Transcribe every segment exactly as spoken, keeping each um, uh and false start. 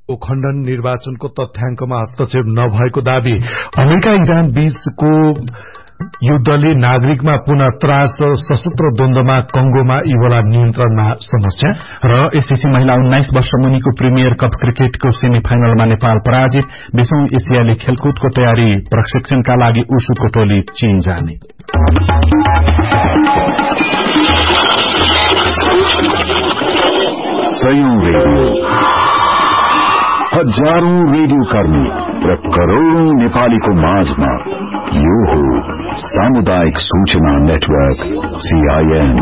खण्डन निर्वाचनको तथ्याङ्कमा हस्तक्षेप नभएको दावी अमेरिका इरान बीचको युद्धले नागरिकमा पुनः त्रास र सशस्त्र द्वन्द्वमा कंगोमा इबोला नियन्त्रणमा समस्या र एससीसी महिला उन्नाइस वर्ष मुनिको प्रिमियर कप क्रिकेटको सेमी फाइनलमा नेपाल पराजित बीसौं एसियाली खेलकुदको तयारी प्रशिक्षणका लागि उसुको टोली चीन जाने सयौं रेडियो हजारौं रेडियो कर्मी र करोड़ौं नेपालीको माझमा यो हो सामुदायिक सूचना नेटवर्क सीआईएन।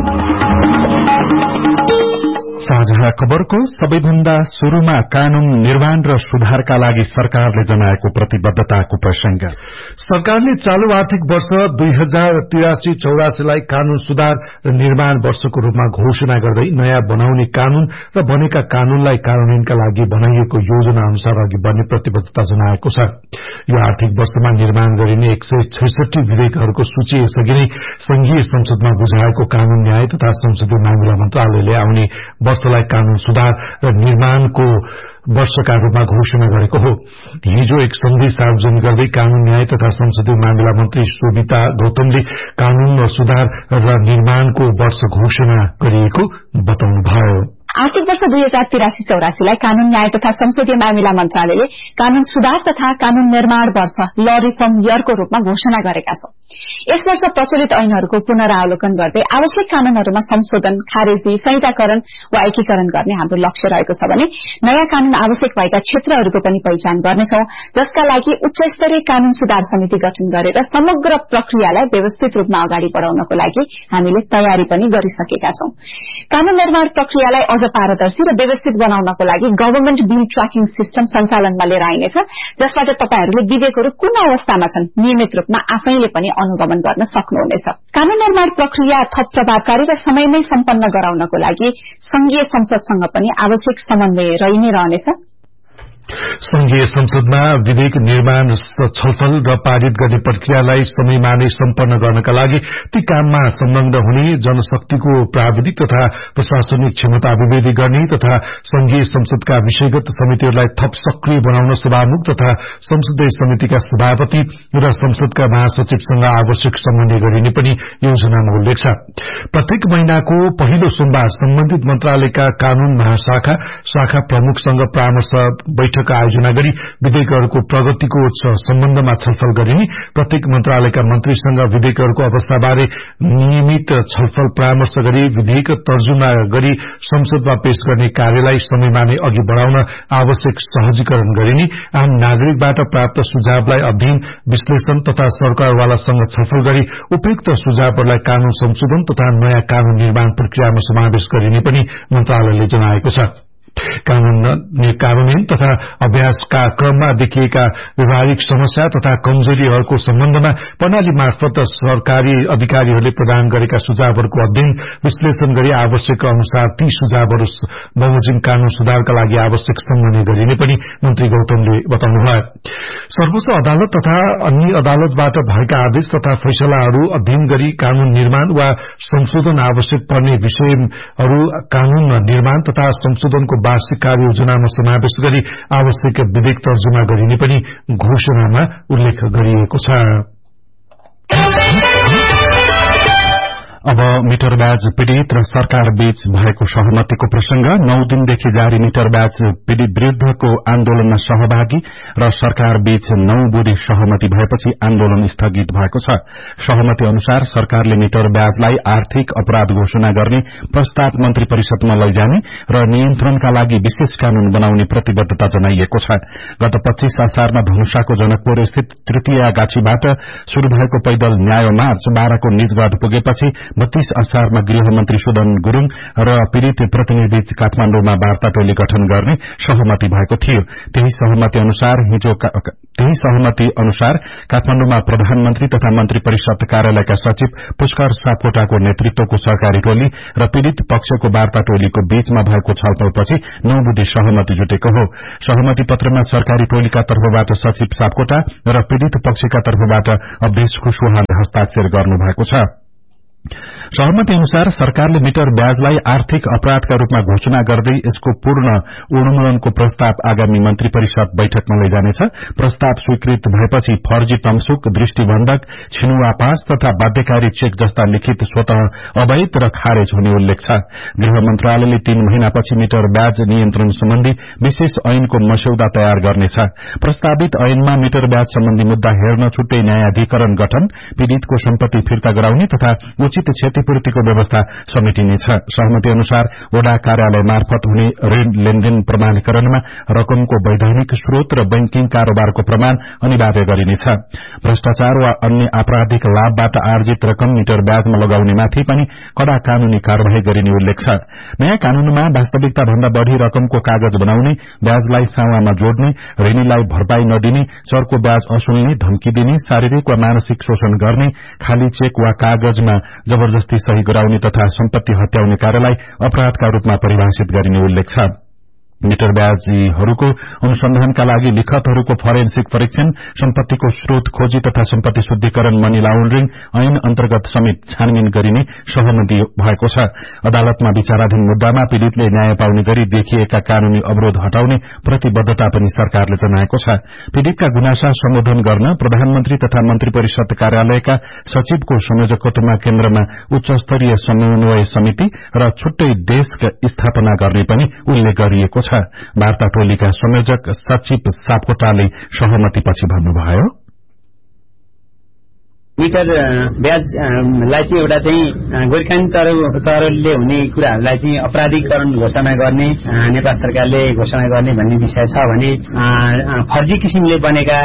साझा खबरको सबैभन्दा शुरूमा कानून निर्माण र सुधारका लागि सरकारले जनाएको प्रतिबद्धताको प्रसंग। सरकारले चालू आर्थिक वर्ष दुई हजार तिरासी चौरासीलाई कानून सुधार र निर्माण वर्षको रूपमा घोषणा गर्दै नयाँ बनाउने कानून र बनेका कानूनलाई कार्यान्वयनका लागि बनाइएको योजना अनुसार अघि बढ्ने प्रतिबद्धता जनाएको छ। यो आर्थिक वर्षमा निर्माण गरिने एक सय छैसठी विधेयकहरूको सूची यसअघि नै संघीय संसदमा बुझाएको कानून न्याय तथा संसदीय मामिला मन्त्रालयले आउने वर्षलाई कानून सुधार र निर्माणको वर्षका रूपमा घोषणा गरेको हो। हिजो एक सन्देश सार्वजनिक गर्दै कानून न्याय तथा संसदीय मामिला मन्त्री शोभिता गौतमले कानून सुधार र निर्माणको वर्ष घोषणा गरिएको बताउनुभयो। आर्थिक वर्ष दुई हजार तिरासी चौरासीलाई कानून न्याय तथा संसदीय मामिला मन्त्रालयले कानून सुधार तथा कानून निर्माण वर्ष ल रिफर्म इयरको रूपमा घोषणा गरेका छौं। यस वर्ष प्रचलित ऐनहरूको पुनरावलोकन गर्दै आवश्यक कानूनहरूमा संशोधन, खारेजी, संहिताकरण वा एकीकरण गर्ने हाम्रो लक्ष्य रहेको छ भने नयाँ कानून आवश्यक भएका क्षेत्रहरूको पनि पहिचान गर्नेछौं, जसका लागि उच्च स्तरीय कानून सुधार समिति गठन गरेर समग्र प्रक्रियालाई व्यवस्थित रूपमा अगाडि बढ़ाउनको लागि हामीले तयारी पनि गरिसकेका छौं। कानून निर्माण प्रक्रियालाई अझ पारदर्शी र व्यवस्थित बनाउनको लागि गभर्नमेन्ट बिल ट्र्याकिङ सिस्टम सञ्चालनमा लिएर आइनेछ, जसबाट तपाईहरूले विधेयकहरू कुन अवस्थामा छन् नियमित रूपमा आफैले पनि अनुगमन गर्न सक्नुहुनेछ। कानून निर्माण प्रक्रिया थप प्रभावकारी र समयमै सम्पन्न गराउनको लागि संघीय संसदसँग पनि आवश्यक समन्वय रहि नै रहनेछ। संघीय संसदमा विधेयक निर्माण छलफल र पारित गर्ने प्रक्रियालाई समयमा नै सम्पन्न गर्नका लागि ती काममा संलग्न हुने जनशक्तिको प्राविधिक तथा प्रशासनिक क्षमता अभिवृद्धि गर्ने तथा संघीय संसदका विषयगत समितिहरूलाई थप सक्रिय बनाउन सभामुख तथा संसदीय समितिका सभापति र संसदका महासचिवसँग आवश्यक समन्वय गरिने पनि योजनामा उल्लेख छ। प्रत्येक महिनाको पहिलो सोमबार सम्बन्धित मन्त्रालयका कानून महाशाखा शाखा प्रमुखसँग परामर्श बैठक आयोजना गरी विधेयकहरूको प्रगतिको सम्बन्धमा छलफल गरिने, प्रत्येक मन्त्रालयका मन्त्रीसँग विधेयकहरूको अवस्थाबारे नियमित छलफल परामर्श गरी विधेयक तर्जुमा गरी संसदमा पेश गर्ने कार्यलाई समयमा नै अघि बढ़ाउन आवश्यक सहजीकरण गरिने, आम नागरिकबाट प्राप्त सुझावलाई अध्ययन विश्लेषण तथा सरकारवालासँग छलफल गरी उपयुक्त सुझावहरूलाई कानून संशोधन तथा नयाँ कानून निर्माण प्रक्रियामा समावेश गरिने पनि मन्त्रालयले जनाएको छ। कानून कार्यान्वयन तथा अभ्यासका क्रममा देखिएका व्यवहारिक समस्या तथा कमजोरीहरूको सम्बन्धमा प्रणाली मार्फत सरकारी अधिकारीहरूले प्रदान गरेका सुझावहरूको अध्ययन विश्लेषण गरी आवश्यक अनुसार ती सुझावहरू बमोजिम कानून सुधारका लागि आवश्यक समन्वय गरिने पनि मन्त्री गौतमले बताउनुभयो। सर्वोच्च अदालत तथा अन्य अदालतबाट भएका आदेश तथा फैसलाहरू अध्ययन गरी कानून निर्माण वा संशोधन आवश्यक पर्ने विषयहरू कानून निर्माण तथा संशोधनको वार्षिक कार्ययोजनामा समावेश गरी आवश्यक विधेयक तर्जुमा गरिने पनि घोषणामा उल्लेख गरिएको छ। अब मिटर ब्याज पीड़ित र सरकार बीच भएको सहमतिको प्रसंग। नौ दिनदेखि जारी मिटर ब्याज पीड़ित विरूद्धको आन्दोलनमा सहभागी र सरकार बीच नौ बुँदे सहमति भएपछि आन्दोलन स्थगित भएको छ। सहमति अनुसार सरकारले मिटर ब्याजलाई आर्थिक अपराध घोषणा गर्ने प्रस्ताव मन्त्री परिषदमा लैजाने र नियन्त्रणका लागि विशेष कानून बनाउने प्रतिबद्धता जनाइएको छ। गत पच्चीस असारमा धनुषाको जनकपुर स्थित तृतीय गाछीबाट शुरू भएको पैदल न्याय मार्च बाह्रको निजगढ पुगेपछि बत्तीस असारमा गृहमन्त्री सुदन गुरूङ र पीड़ित प्रतिनिधि काठमाण्डुमा वार्ता टोली गठन गर्ने सहमति भएको थियो। त्यही सहमति अनुसार हिजो त्यही सहमति अनुसार काठमाण्डुमा प्रधानमन्त्री तथा मन्त्री परिषद कार्यालयका सचिव पुष्कर सापकोटाको नेतृत्वको सरकारी टोली र पीड़ित पक्षको वार्ता टोलीको बीचमा भएको छलफलपछि नौ बुँदे सहमति जुटेको हो। सहमति पत्रमा सरकारी टोलीका तर्फबाट सचिव सापकोटा र पीड़ित पक्षका तर्फबाट अवधेश कुशवाहाले हस्ताक्षर गर्नुभएको छ। सहमति अनुसार सरकारले मिटर ब्याजलाई आर्थिक अपराधका रूपमा घोषणा गर्दै यसको पूर्ण उन्मूलनको प्रस्ताव आगामी मन्त्री परिषद बैठकमा लैजानेछ। प्रस्ताव स्वीकृत भएपछि फर्जी तमसुक, दृष्टिबन्धक, छिनुवा पास तथा बाध्यकारी चेक जस्ता लिखित स्वतः अवैध र खारेज हुने उल्लेख छ। गृह मन्त्रालयले तीन महिनापछि मिटर ब्याज नियन्त्रण सम्बन्धी विशेष ऐनको मस्यौदा तयार गर्नेछ। प्रस्तावित ऐनमा मिटर ब्याज सम्बन्धी मुद्दा हेर्न छुट्टै न्यायाधिकरण गठन, पीड़ितको सम्पत्ति फिर्ता गराउने तथा उचित क्षतिपूर्तिको व्यवस्था समेटिनेछ। सहमति अनुसार वडा कार्यालय मार्फत हुने ऋण लेनदेन प्रमाणीकरणमा रकमको वैधानिक स्रोत र बैंकिङ कारोबारको प्रमाण अनिवार्य गरिनेछ। भ्रष्टाचार वा अन्य आपराधिक लाभबाट आर्जित रकम मिटर ब्याजमा लगाउनेमाथि पनि कड़ा कानूनी कार्यवाही गरिने उल्लेख छ। नयाँ कानूनमा वास्तविकता भन्दा बढ़ी रकमको कागज बनाउने, ब्याजलाई सावामा जोड्ने, ऋणीलाई भरपाई नदिने, चर्को ब्याज असुल्ने, धम्की दिने, शारीरिक वा मानसिक शोषण गर्ने, खाली चेक वा कागजमा जबरजस्ती सही गराउने तथा सम्पत्ति हत्याउने कार्यलाई अपराधका रूपमा परिभाषित गरिने उल्लेख छ। मिटर ब्याजीहरूको अनुसन्धानका लागि लिखतहरूको फोरेन्सिक परीक्षण, सम्पत्तिको स्रोत खोजी तथा सम्पत्ति शुद्धिकरण, मनी लाउन्ड्रिङ ऐन अन्तर्गत समेत छानबिन गरिने सहमति भएको छ। अदालतमा विचाराधीन मुद्दामा पीड़ितले न्याय पाउने गरी देखिएका कानूनी अवरोध हटाउने प्रतिबद्धता पनि सरकारले जनाएको छ। पीड़ितका गुनासा सम्बोधन गर्न प्रधानमन्त्री तथा मन्त्री परिषद कार्यालयका सचिवको संयोजकत्वमा केन्द्रमा उच्च स्तरीय समन्वय समिति र छुट्टै डेस्क स्थापना गर्ने पनि उल्लेख गरिएको छ। वार्ता टोलीका संयोजक सचिव सापकोटाले सहमतिपछि भन्नुभयो, मिटर ब्याजलाई चाहिँ एउटा चाहिँ गैरकानूनी तहरले हुने कुराहरूलाई चाहिँ अपराधीकरण घोषणा गर्ने नेपाल सरकारले घोषणा गर्ने भन्ने विषय छ भने फर्जी किसिमले बनेका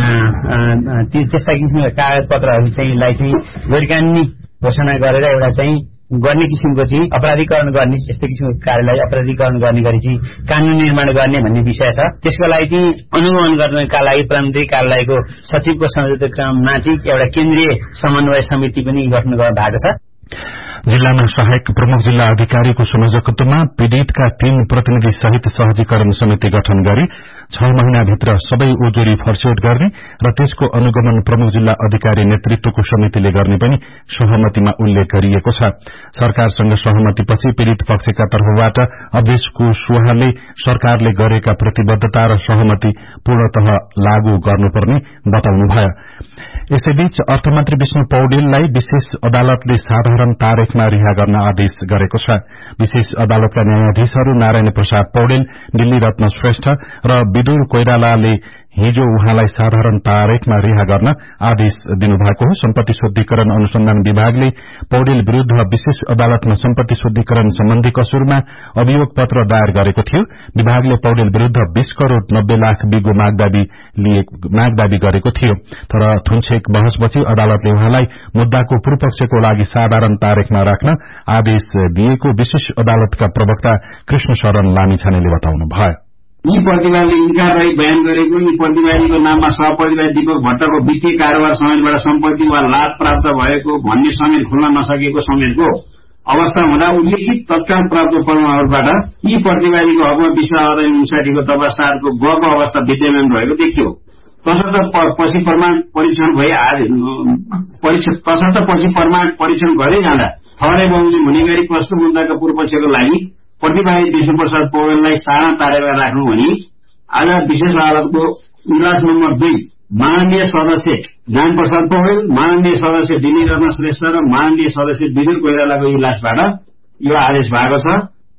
त्यस्ता किसिमका कागज पत्रहरू चाहिँ लाई चाहिँ गैरकानूनी घोषणा गरेर एउटा चाहिँ गर्ने किसिमको चाहिँ अपराधीकरण गर्ने, यस्तो किसिमको कार्यलाई अपराधीकरण गर्ने गरी चाहिँ कानून निर्माण गर्ने भन्ने विषय छ। त्यसको लागि चाहिँ अनुगमन गर्नका लागि प्रधानमन्त्री कार्यालयको सचिवको संयोजकमा चाहिँ एउटा केन्द्रीय समन्वय समिति पनि गठन भएको छ। जिल्लामा सहायक प्रमुख जिल्ला अधिकारीको संयोजकत्वमा पीड़ितका तीन प्रतिनिधि सहित सहजीकरण समिति गठन गरी छ महिनाभित्र सबै उजुरी फर्स्यौट गर्ने र त्यसको अनुगमन प्रमुख जिल्ला अधिकारी नेतृत्वको समितिले गर्ने पनि सहमतिमा उल्लेख गरिएको छ। सरकारसँग सहमतिपछि पीड़ित पक्षका तर्फबाट अध्यक्ष कुशवाहाले सरकारले गरेका प्रतिबद्धता र सहमति पूर्णतः लागू गर्नुपर्ने बताउनुभयो। यसैबीच अर्थमन्त्री विष्णु पौडेललाई विशेष अदालतले साधारण तारिखमा रिहा गर्न आदेश गरेको छ। विशेष अदालतका न्यायाधीशहरू नारायण प्रसाद पौडेल, दिल्ली रत्न श्रेष्ठ र विदुर कोइरालाले हिजो उहाँलाई साधारण तारिखमा रिहा गर्न आदेश दिनुभएको हो। सम्पत्ति शुद्धिकरण अनुसन्धान विभागले पौडेल विरूद्ध विशेष अदालतमा सम्पत्ति शुद्धिकरण सम्बन्धी कसुरमा अभियोग पत्र दायर गरेको थियो। विभागले पौडेल विरूद्ध बीस करोड़ नब्बे लाख बिगो मागदावी गरेको थियो, तर थुनछेक बहसपछि अदालतले उहाँलाई मुद्दाको पूर्वपक्षको लागि साधारण तारिखमा राख्न आदेश दिएको विशेष अदालतका प्रवक्ता कृष्ण शरण लामिछानेले बताउनुभयो। यी प्रतिवादीले इन्कार रहित बयान गरेको, यी प्रतिवादीको नाममा सहप्रतिवादी दीपक भट्टको वित्तीय कारोबार समेतबाट सम्पत्ति वा लाभ प्राप्त भएको भन्ने समेत खुल्न नसकेको समेतको अवस्था हुँदा उल्लेखित तत्काल प्राप्त प्रमाणहरूबाट यी प्रतिवादीको हकमा विश्वास अदालत उन्साठी को तब सातको गको अवस्था विद्यमान रहेको देखियो। तसर्थ पछि प्रमाण परीक्षण भई तसर्थ पछि प्रमाण परीक्षण गर्दै जाँदा ठहरे बमोजिम हुने गरी प्रस्तुत मुद्दाका पूर्वपक्षको लागि प्रतिवादी विष्णु प्रसाद पौडेललाई साधारण तारिखमा राख्नु भनी आज विशेष अदालतको इजलास नम्बर दुई माननीय सदस्य ज्ञान प्रसाद पौडेल, माननीय सदस्य दिल्ली रत्न श्रेष्ठ र माननीय सदस्य विदुर कोइरालाको इजलासबाट यो आदेश भएको छ।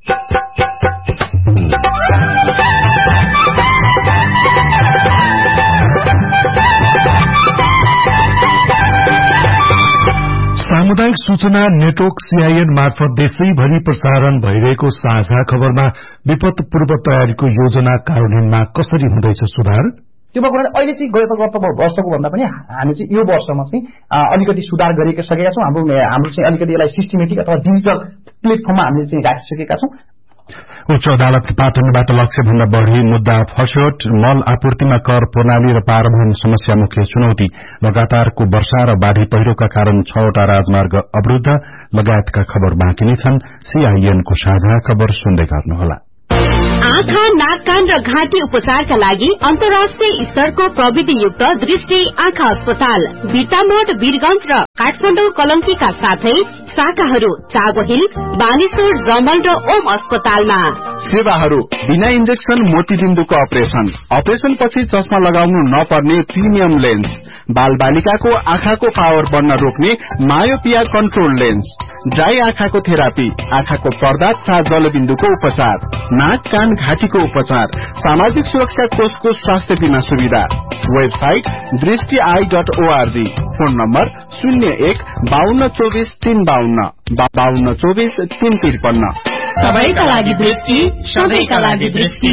सामुदायिक सूचना नेटवर्क सीआईएन मार्फत देशैभरि प्रसारण भइरहेको साझा खबरमा विपद पूर्व तयारीको योजना कार्यान्वयनमा कसरी हुँदैछ सुधार? त्यो कुराले अहिले चाहिँ गत गत वर्षको भन्दा पनि हामी चाहिँ यो वर्षमा चाहिँ अलिकति सुधार गरिसकेका सकेका छौं। हाम्रो हाम्रो चाहिँ अलिकति यसलाई सिस्टमेटिक अथवा डिजिटल प्लेटफर्ममा हामीले चाहिँ राखिसकेका छौं। उच्च अदालत पाटनबाट लक्ष्य भन्दा बढ़ी मुद्दा फस्यौट, मल आपूर्तिमा कर प्रणाली र पारवहन समस्या मुख्य चुनौती, लगातारको वर्षा र बाढ़ी पहिरोका कारण छवटा राजमार्ग अवरूद्ध लगायतका खबर बाँकी नै छन्। सीआईएनको साझा खबर सुन्दै गर्नुहोला। आँखा, नाक, कान र घाँटी उपचारका लागि अन्तर्राष्ट्रिय स्तरको प्रविधियुक्त दृष्टि आँखा अस्पताल बिर्तामोड, वीरगंज र काठमाडौँ कलंकीका साथै शाखाहरू चागोहिल, बानेश्वर, रमल र ओम अस्पतालमा। सेवाहरू बिना इन्जेक्सन मोतीबिन्दुको अपरेशन, अपरेशन पछि चस्मा लगाउनु नपर्ने प्रिमियम लेन्स, बाल बालिकाको आँखाको पावर बढ्न रोक्ने मायोपिया कन्ट्रोल लेन्स, ड्राई आँखाको थेरापी, आँखाको पर्दा तथा जलबिन्दुको उपचार, नाक कान घाँटीको उपचार, सामाजिक सुरक्षा कोषको स्वास्थ्य बीमा सुविधा। वेबसाइट दृष्टि I dot ORG. Phone number शून्य एक बाहन्न चौबिस तीन बाहन्न बाहन्न चौबिस तीन त्रिपन्न। सबैका लागि दृष्टि, सबैका लागि दृष्टि।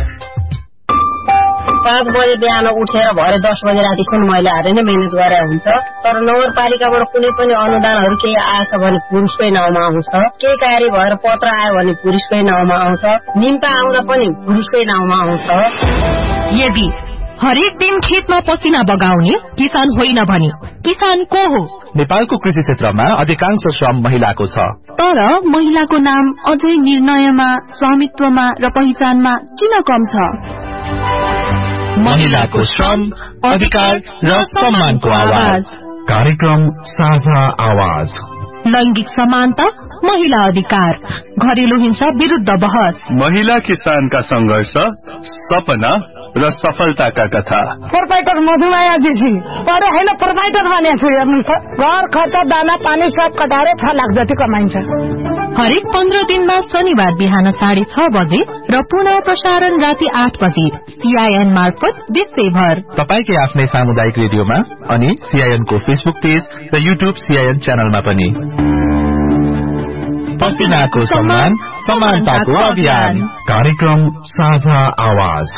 पाँच बजे बिहान उठेर भरे दस बजे रातिसम्म मैले हारे नै मेहनत गरेर हुन्छ, तर नगरपालिकाबाट कुनै पनि अनुदानहरू केही आएछ भने पुरुषकै नाउँमा आउँछ, केही कार्य भएर पत्र आयो भने पुरुषकै नाउँमा आउँछ, निम्ता आउँदा पनि पुरुषकै नाउँमा आउँछ। यदि हरेक दिन खेतमा पसिना बगाउने किसान होइन भने किसान को हो? नेपालको कृषि क्षेत्रमा अधिकांश श्रम महिलाको छ, तर महिलाको नाम अझै निर्णयमा, स्वामित्वमा र पहिचानमा किन कम छ? महिलाको श्रम, अधिकार र सम्मानको आवाज। कार्यक्रम साझा आवाज। लैंगिक समानता, महिला अधिकार, घरेलु हिंसा विरूद्ध बहस, महिला किसानका संघर्ष, सपना र सफलताका कथा। प्रोपाइटर मधुमायाजी सिंह पर होइन प्रोपाइटर बनेको छु। हेर्नुहोस् त, घर खर्च दाना पानी सब कटाएर छ लाख जति कमाइन्छ। हरेक पन्ध्र दिनमा शनिबार बिहान साढे छ बजे र पुनः प्रसारण राति आठ बजे सीआईएन मार्फत देशैभर तपाईकै आफ्नै सामुदायिक रेडियोमा अनि सीआईएन को फेसबुक पेज र युट्युब सीआईएन च्यानलमा पनि। पसिनाको सम्मान, समानताको अभियान। कार्यक्रम साझा आवाज।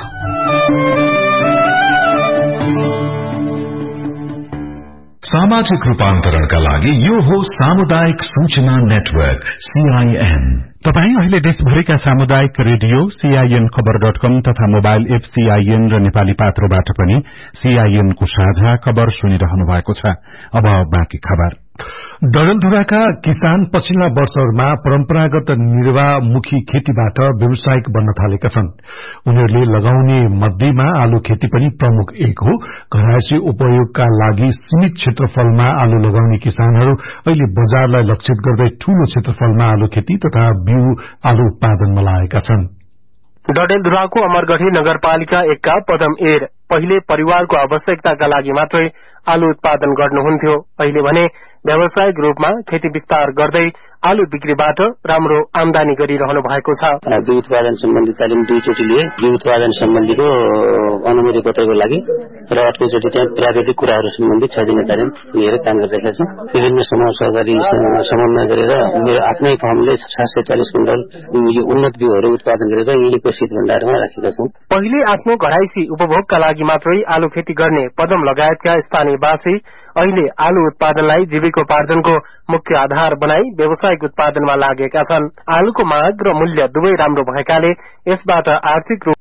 सामाजिक रूपान्तरणका लागि यो हो सामुदायिक सूचना नेटवर्क सीआईएन। तपाई अहिले देशभरिका सामुदायिक रेडियो सीआईएन खबर डट कम तथा मोबाइल एप सीआईएन र नेपाली पात्रोबाट पनि सीआईएन को साझा खबर सुनिरहनु भएको छ। अब बाँकी खबर। डडेलधुराका किसान पछिल्ला वर्षहरूमा परम्परागत निर्वाहमुखी खेतीबाट व्यावसायिक बन्न थालेका छन्। उनीहरूले लगाउने मध्येमा आलु खेती पनि प्रमुख एक हो। घरायसी उपयोगका लागि सीमित क्षेत्रफलमा आलु लगाउने किसानहरू अहिले बजारलाई लक्षित गर्दै ठूलो क्षेत्रफलमा आलु खेती तथा बिउ आलु उत्पादनमा लागेका छन्। डडेलधुराको अमरगढी नगरपालिका एकका पदम एर पहिले परिवारको आवश्यकताका लागि मात्रै आलु उत्पादन गर्नुहुन्थ्यो। अहिले भने व्यावसायिक रूपमा खेती विस्तार गर्दै आलु बिक्रीबाट राम्रो आमदानी गरिरहनु भएको छ। बिउ उत्पादन सम्बन्धी तालिम दुईचोटि लिए। बिउ उत्पादन सम्बन्धीको अनुमति पत्रको लागि र अर्कोचोटि चाहिँ प्राविधिक कुराहरू सम्बन्धी छ दिने तालिम लिएर काम गरिरहेका छौँ। विभिन्न समूह सहकारी समन्वय गरेर मेरो आफ्नै फर्मले सात सय चालिस कुइन्टल यो उन्नत बिउहरू उत्पादन गरेर यहीँको शीत भण्डारमा राखेका छौँ। पहिले आफ्नो घराइसी उपभोगका लागि मात्रै आलु खेती गर्ने पदम लगायतका स्थानीयवासी अहिले आलु उत्पादनलाई जीविकोपार्जनको मुख्य आधार बनाई व्यावसायिक उत्पादनमा लागेका छन्। आलुको माग र मूल्य दुवै राम्रो भएकाले यसबाट आर्थिक रूप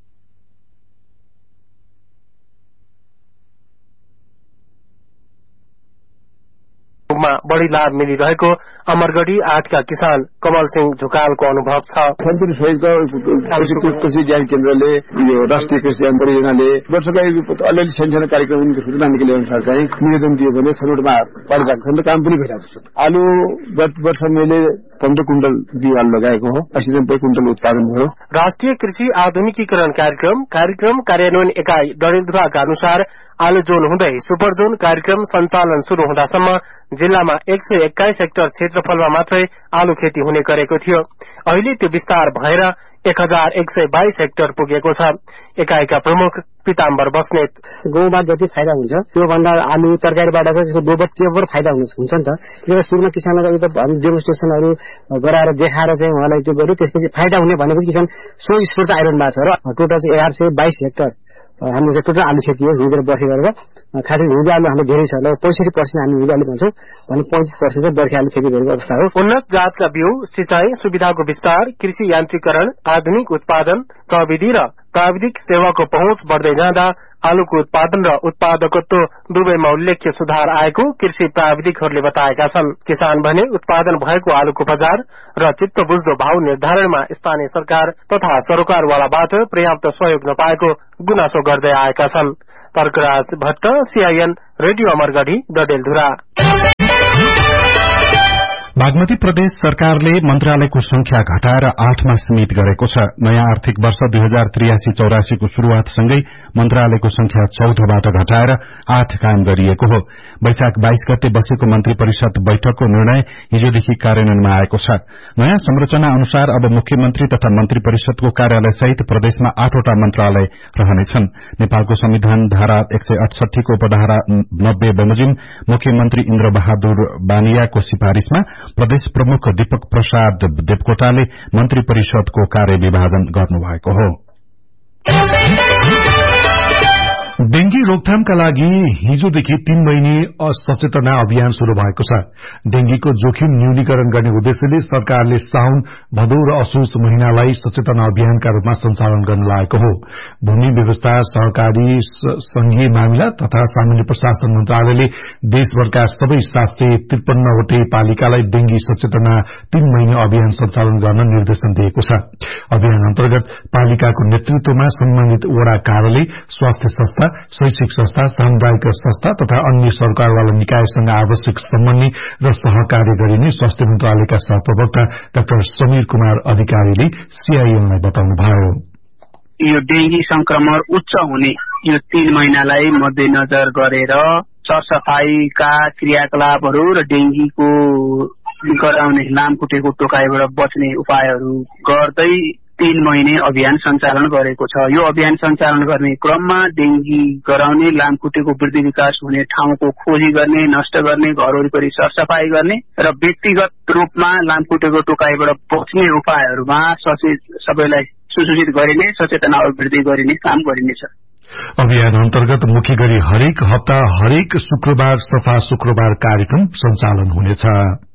बढ़ी लाभ मिलिरहेको अमरगढी आठका किसान कमल सिंह झुकालको अनुभव छ। मन्त्री सहित कृषि ज्ञान केन्द्रले यो राष्ट्रिय कृषि ज्ञान परियोजनाले वर्षका अलिअलि सानो कार्यक्रम सूचना निकाले अनुसार चाहिँ निवेदन दियो भने छनौटमा परिरहेको छ र काम पनि भइरहेको छ। आलु गत वर्ष मैले पन्ध्र कुइन्टल बिउ आलु लगाएको हो, अस्सी नब्बे कुइन्टल उत्पादन भयो। राष्ट्रिय कृषि आधुनिकीकरण कार्यक्रम कार्यक्रम कार्यान्वयन एकाइ डडेलधुराका अनुसार आलु जोन हुँदै सुपर जोन कार्यक्रम सञ्चालन शुरू हुँदासम्म जिल्लामा एक सय एक्काइस हेक्टर क्षेत्रफलमा मात्रै आलु खेती हुने गरेको थियो। अहिले त्यो विस्तार भएर एक हजार एक सय बाइस हेक्टर पुगेको छ। एकाइका प्रमुख पिताम्बर बस्नेत गहुँबाट जति फाइदा हुन्छ त्योभन्दा आलु तरकारीबाट चाहिँ त्यसको दोबर तेबर फाइदा हुन्छ नि त। त्यसले सुरुमा किसानलाई एकदम डेमोन्स्ट्रेसनहरू गराएर देखाएर चाहिँ उहाँलाई त्यो गर्यो, त्यसपछि फाइदा हुने भनेपछि किसान सो स्फूर्त आइरहनु भएको छ र टोटल चाहिँ एघार सय बाइस हेक्टर हाम्रो चाहिँ टोटल आलु खेती हो। हिउँदो बर्खे गरेर खास गरी हिउँदो आलु हाम्रो धेरै छ, ल पैंसठी पर्सेन्ट हामी हिउँदो आलु भन्छौँ भने पैंतिस पर्सेन्ट चाहिँ बर्खे आलु खेती गरेको अवस्था हो। उन्नत जातका बिउ, सिंचाई सुविधाको विस्तार, कृषि यान्त्रिकरण, आधुनिक उत्पादन प्रविधि र प्राविधिक सेवाको पहुँच बढ़दै जाँदा आलुको उत्पादन र उत्पादकत्व दुवैमा उल्लेख्य सुधार आएको कृषि प्राविधिकहरूले बताएका छन्। किसान भने उत्पादन भएको आलुको बजार र चित्त बुझ्दो भाव निर्धारणमा स्थानीय सरकार तथा सरकारवालाबाट पर्याप्त सहयोग नपाएको गुनासो गर्दै आएका छन्। Tarkaraj Bhatt, CIN radio Amargadhi, Dadeldhura. बागमती प्रदेश सरकारले मन्त्रालयको संख्या घटाएर आठमा सीमित गरेको छ। नयाँ आर्थिक वर्ष दुई हजार त्रियासी चौरासीको शुरूआतसँगै मन्त्रालयको संख्या चौधबाट घटाएर आठ कायम गरिएको हो। वैशाख बाइस गते बसेको मन्त्री परिषद बैठकको निर्णय हिजोदेखि कार्यान्वयनमा आएको छ। नयाँ संरचना अनुसार अब मुख्यमन्त्री तथा मन्त्री परिषदको कार्यालय सहित प्रदेशमा आठवटा मन्त्रालय रहनेछन्। नेपालको संविधान धारा एक सय अठसठी को उपधारा नब्बे बमोजिम मुख्यमन्त्री इन्द्र बहादुर बानियाको सिफारिशमा प्रदेश प्रमुख दीपक प्रसाद देवकोटाले मन्त्री परिषदको कार्य विभाजन गर्नुभएको हो। डेंगी रोकथामका लागि हिजोदेखि तीन महिने सचेतना अभियान शुरू भएको छ। डेंगीको जोखिम न्यूनीकरण गर्ने उद्देश्यले सरकारले साउन भदौ र असोज महिनालाई सचेतना अभियानका रूपमा सञ्चालन गर्न लागेको हो। भूमि व्यवस्था, सहकारी, संघीय मामिला तथा सामान्य प्रशासन मन्त्रालयले देशभरका सबै सात सय त्रिपन्नवटै पालिकालाई डेंगी सचेतना तीन महिने अभियान सञ्चालन गर्न निर्देशन दिएको छ। अभियान अन्तर्गत पालिकाको नेतृत्वमा सम्बन्धित वडा कार्यालय, स्वास्थ्य संस्था, शैक्षिक संस्था, सामुदायिक संस्था तथा अन्य सरकारवाला निकायसँग आवश्यक सम्बन्धी र सहकार्य गरिने स्वास्थ्य मन्त्रालयका सहप्रवक्ता डाक्टर समीर कुमार अधिकारीले सीआईएनलाई बताउनुभयो। यो डेंगी संक्रमण उच्च हुने यो तीन महिनालाई मध्यनजर गरेर सरसफाईका क्रियाकलापहरू र डेंगीको गराउने लामखुट्टेको टोकाइबाट बच्ने उपायहरू गर्दै तीन महिने अभियान सञ्चालन गरेको छ। यो अभियान सञ्चालन गर्ने क्रममा डेंगी गराउने, लामखुट्टेको वृद्धि विकास हुने ठाउँको खोजी गर्ने, नष्ट गर्ने, घर वरिपरि सरसफाई गर्ने र व्यक्तिगत रूपमा लामखुट्टेको टोकाइबाट बच्ने उपायहरूमा सबैलाई सुसूचित गरिने, सचेतना वृद्धि गरिने काम गरिनेछ। अभियान अन्तर्गत मुख्य गरी हरेक हप्ता हरेक शुक्रबार सफा शुक्रबार कार्यक्रम सञ्चालन हुनेछ।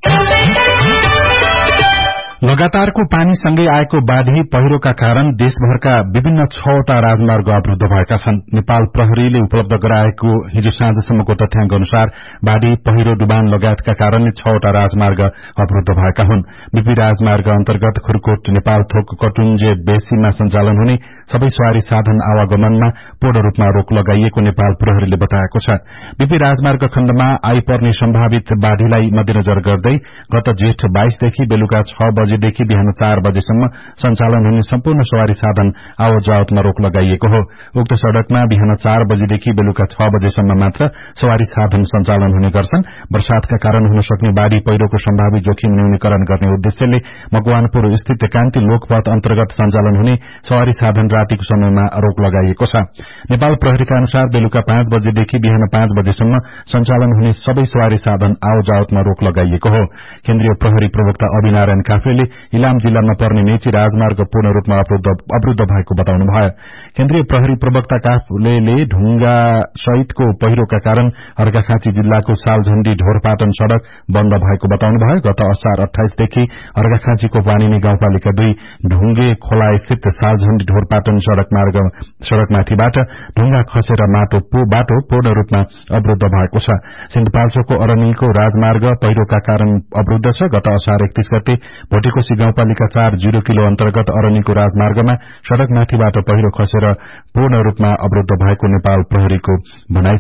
लगातारको पानीसँगै आएको बाढ़ी पहिरोका कारण देशभरका विभिन्न छवटा राजमार्ग अवरूद्ध भएका छन्। नेपाल प्रहरीले उपलब्ध गराएको हिजो साँझसम्मको तथ्याङ्क अनुसार बाढ़ी, पहिरो, डुबान लगायतका कारणले छवटा राजमार्ग अवरूद्ध भएका हुन्। बीपी राजमार्ग अन्तर्गत खुरकोट नेपाल थोक कटुञ्जे बेसीमा सञ्चालन हुने सबै सवारी साधन आवागमनमा पूर्ण रूपमा रोक लगाइएको नेपाल प्रहरीले बताएको छ। बीपी राजमार्ग खण्डमा आइपर्ने सम्भावित बाढ़ीलाई मध्यनजर गर्दै गत जेठ बाइसदेखि बेलुका छ बजेदेखि बिहान चार बजेसम्म सञ्चालन हुने सम्पूर्ण सवारी साधन आवतजावतमा रोक लगाइएको हो। उक्त सड़कमा बिहान चार बजेदेखि बेलुका छ बजेसम्म मात्र सवारी साधन सञ्चालन हुने गर्छन्। वर्षातका कारण हुन सक्ने बाढ़ी पहिरोको सम्भावित जोखिम न्यूनीकरण गर्ने उद्देश्यले मकवानपुर स्थित कान्ति लोकपथ अन्तर्गत सञ्चालन हुने सवारी साधन रातिको समयमा रोक लगाइएको छ। नेपाल प्रहरीका अनुसार बेलुका पाँच बजेदेखि बिहान पाँच बजेसम्म सञ्चालन हुने सबै सवारी साधन आवतजावतमा रोक लगाइएको हो। केन्द्रीय प्रहरी प्रवक्ता अभिनारायण काफ्लेले इलाम जिल्लामा पर्ने मेची राजमार्ग पूर्ण रूपमा अवरूद्ध भएको बताउनुभयो। केन्द्रीय प्रहरी प्रवक्ता काफ्लेले ढुंगा सहितको पहिरोका कारण अर्घाखाँची जिल्लाको सालझण्डी ढोरपाटन सड़क बन्द भएको बताउनुभयो। गत असार अठाइसदेखि अर्घाखाँचीको पानीनी गाउँपालिका दुई ढुंगे खोला स्थित सालझण्डी ढोरपाटन सड़क मार्ग सड़कमाथिबाट ढुंगा खसेर माटो बाटो पूर्ण रूपमा अवरूद्ध भएको छ। सिन्धुपाल्चोकको अरनिलको राजमार्ग पहिरोका कारण अवरूद्ध छ। गत असार एकतीस गते भोटेकोशी गाउँपालिका चार जीरो किलो अन्तर्गत अरनिलको राजमार्गमा सड़कमाथिबाट पहिरो खसेर पूर्ण रूपमा अवरूद्ध भएको नेपाल प्रहरीको भनाइ